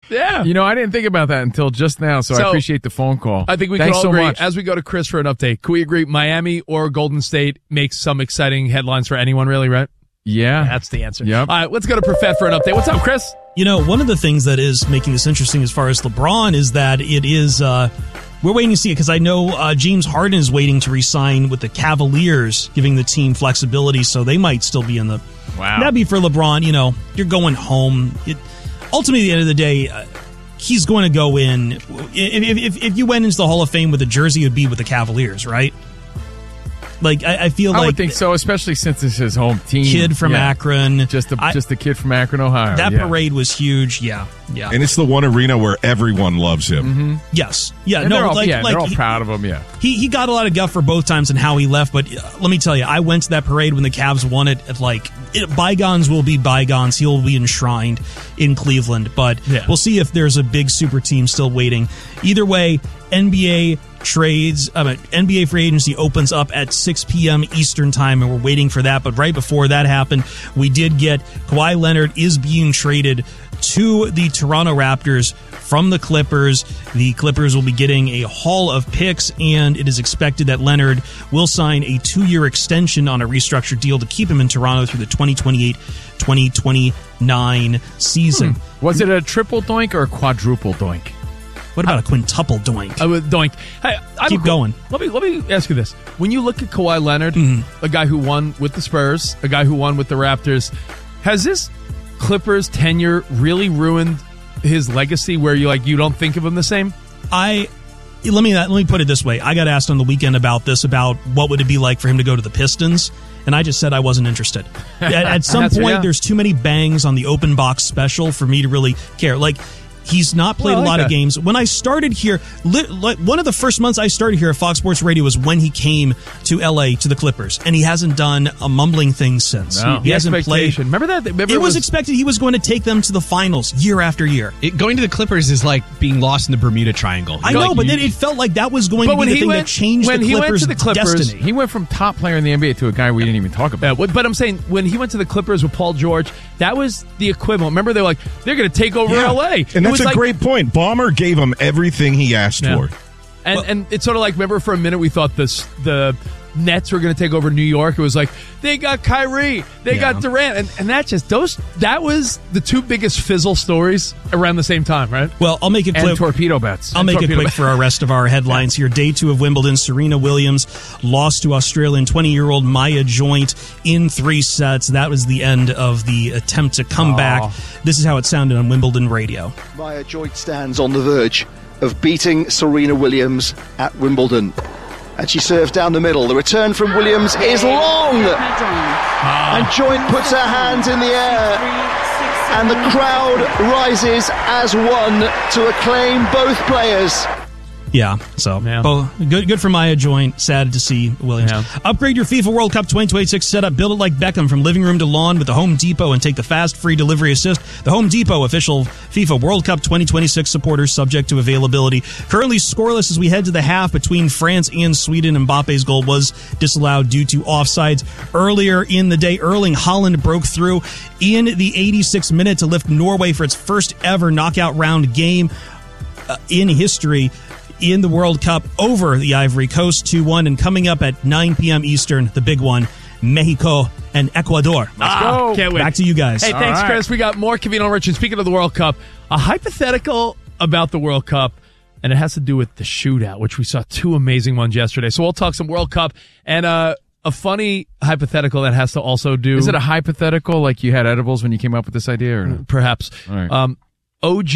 Yeah. I didn't think about that until just now, so I appreciate the phone call. I think we Thanks can all so agree, much. as we go to Chris for an update, can we agree Miami or Golden State makes some exciting headlines for anyone, really, right? Yeah. That's the answer. Yep. All right, let's go to Profet for an update. What's up, Chris? One of the things that is making this interesting as far as LeBron is that it is, we're waiting to see it because I know James Harden is waiting to re-sign with the Cavaliers, giving the team flexibility, so they might still be in the... Wow. That'd be for LeBron, you're going home. Ultimately, at the end of the day, he's going to go in. If you went into the Hall of Fame with a jersey, it would be with the Cavaliers, right? Like, I feel like... I would think so, especially since it's his home team. Kid from Akron. Just the kid from Akron, Ohio. That parade was huge, yeah. And it's the one arena where everyone loves him. Mm-hmm. Yes. Yeah, and no, they're all proud of him, yeah. He got a lot of guff for both times and how he left, but let me tell you, I went to that parade when the Cavs won it at bygones will be bygones. He'll be enshrined in Cleveland, but we'll see if there's a big super team still waiting. Either way, NBA free agency opens up at 6 p.m. Eastern time, and we're waiting for that. But right before that happened, we did get Kawhi Leonard is being traded to the Toronto Raptors from the Clippers. The Clippers will be getting a haul of picks, and it is expected that Leonard will sign a 2-year extension on a restructured deal to keep him in Toronto through the 2028-2029 season. Was it a triple doink or a quadruple doink? What about a quintuple doink? Doink. Hey, Keep going. Let me ask you this: when you look at Kawhi Leonard, a guy who won with the Spurs, a guy who won with the Raptors, has this Clippers tenure really ruined his legacy? Where you don't think of him the same? Let me put it this way: I got asked on the weekend about what would it be like for him to go to the Pistons, and I just said I wasn't interested. At some point, there's too many bangs on the open box special for me to really care. He's not played a lot of games. When I started here, one of the first months I started here at Fox Sports Radio was when he came to L.A. to the Clippers, and he hasn't done a mumbling thing since. No. He hasn't played. Remember that? It was expected he was going to take them to the finals year after year. Going to the Clippers is like being lost in the Bermuda Triangle. I know, but then it felt like that was going to be the thing that changed the Clippers' destiny. He went from top player in the NBA to a guy we didn't even talk about. But I'm saying, when he went to the Clippers with Paul George, that was the equivalent. Remember, they're going to take over L.A. And that's a great point. Ballmer gave him everything he asked for. And it's sort of like, remember for a minute we thought the Nets were going to take over New York. It was like, they got Kyrie, they got Durant, and that was the two biggest fizzle stories around the same time, right? Well, I'll make it quick. And torpedo bets. I'll make it quick for our rest of our headlines here. Day 2 of Wimbledon, Serena Williams lost to Australian 20-year-old Maya Joint in 3 sets. That was the end of the attempt to come back. This is how it sounded on Wimbledon radio. Maya Joint stands on the verge of beating Serena Williams at Wimbledon. And she serves down the middle. The return from Williams is long. And Joint puts her hands in the air. And the crowd rises as one to acclaim both players. Yeah, so good for Maya Joint. Sad to see Williams. Upgrade your FIFA World Cup 2026 setup. Build it like Beckham from living room to lawn with the Home Depot and take the fast, free delivery assist. The Home Depot, official FIFA World Cup 2026 supporters, subject to availability. Currently scoreless as we head to the half between France and Sweden. Mbappe's goal was disallowed due to offsides. Earlier in the day, Erling Haaland broke through in the 86th minute to lift Norway for its first ever knockout round game in history in the World Cup over the Ivory Coast 2-1. And coming up at 9 p.m. Eastern, the big one, Mexico and Ecuador. Let's go. Can't wait. Back to you guys. Hey, thanks, Chris. We got more Covino and Rich. And speaking of the World Cup, a hypothetical about the World Cup, and it has to do with the shootout, which we saw 2 amazing ones yesterday. So we'll talk some World Cup and a funny hypothetical that has to also do... Is it a hypothetical like you had edibles when you came up with this idea? Or no? Perhaps. All right. OG.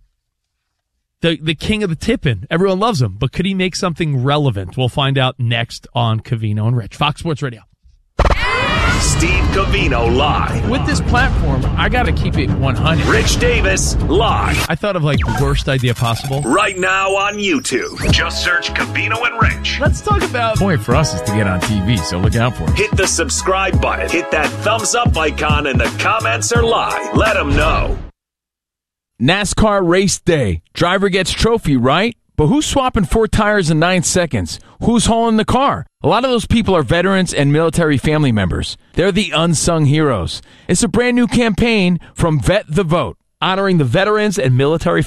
The king of the tip-in. Everyone loves him, but could he make something relevant? We'll find out next on Covino and Rich. Fox Sports Radio. Steve Covino live. With this platform, I got to keep it 100. Rich Davis live. I thought of the worst idea possible. Right now on YouTube. Just search Covino and Rich. Let's talk about... The point for us is to get on TV, so look out for it. Hit the subscribe button. Hit that thumbs up icon in the comments or live. Let them know. NASCAR race day. Driver gets trophy, right? But who's swapping 4 tires in 9 seconds? Who's hauling the car? A lot of those people are veterans and military family members. They're the unsung heroes. It's a brand new campaign from Vet the Vote, honoring the veterans and military